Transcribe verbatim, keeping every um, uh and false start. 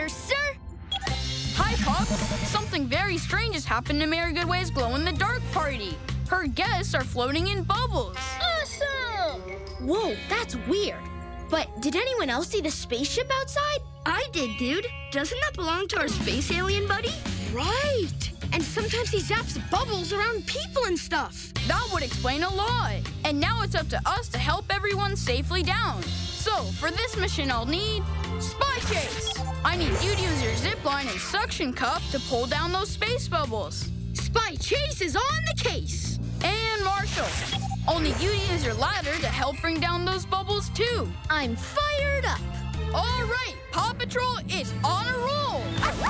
orders, sir. Hi, Pop. Something very strange has happened to Mary Goodway's glow-in-the-dark party. Her guests are floating in bubbles. Awesome! Whoa, that's weird. But did anyone else see the spaceship outside? I did, dude. Doesn't that belong to our space alien buddy? Right. And sometimes he zaps bubbles around people and stuff. That would explain a lot. And now it's up to us to help everyone safely down. So, for this mission, I'll need Spy Chase. I need you to use your zip line and suction cup to pull down those space bubbles. Spy Chase is on the case. And Marshall, I'll need you to use your ladder to help bring down those bubbles, too. I'm fired up. All right, Paw Patrol is on a roll.